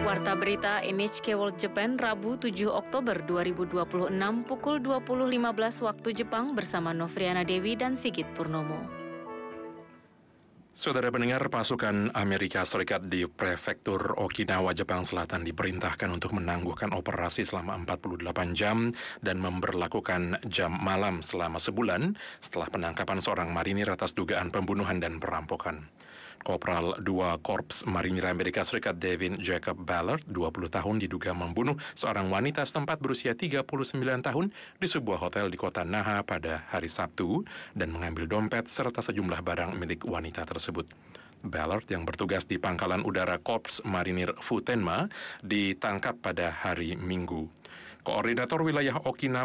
Warta Berita NHK World Japan Rabu 7 Oktober 2026 pukul 20.15 waktu Jepang bersama Novriana Dewi dan Sigit Purnomo. Saudara pendengar, pasukan Amerika Serikat di prefektur Okinawa, Jepang Selatan diperintahkan untuk menangguhkan operasi selama 48 jam dan memberlakukan jam malam selama sebulan setelah penangkapan seorang marinir atas dugaan pembunuhan dan perampokan. Kopral 2 Korps Marinir Amerika Serikat Devin Jacob Ballard, 20 tahun, diduga membunuh seorang wanita setempat berusia 39 tahun di sebuah hotel di kota Naha pada hari Sabtu dan mengambil dompet serta sejumlah barang milik wanita tersebut. Ballard yang bertugas di Pangkalan Udara Korps Marinir Futenma ditangkap pada hari Minggu. Koordinator wilayah Okinawa